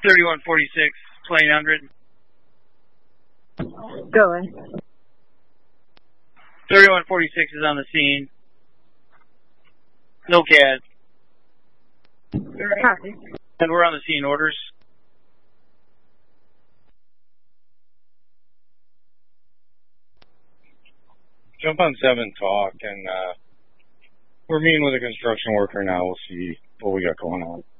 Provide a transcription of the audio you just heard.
3146, 2000. Go ahead. 3146 is on the scene. No CAD. Copy. And we're on the scene. Orders. Jump on 7, talk, and we're meeting with a construction worker now. We'll see what we got going on.